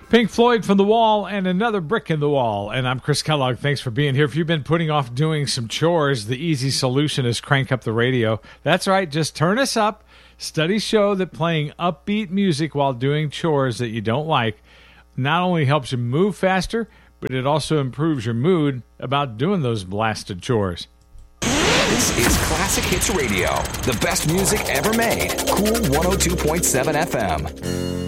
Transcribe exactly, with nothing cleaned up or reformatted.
Pink Floyd from The Wall and Another Brick in the Wall. And I'm Chris Kellogg. Thanks for being here. If you've been putting off doing some chores, the easy solution is crank up the radio. That's right. Just turn us up. Studies show that playing upbeat music while doing chores that you don't like not only helps you move faster, but it also improves your mood about doing those blasted chores. This is Classic Hits Radio, the best music ever made. Cool one oh two point seven F M.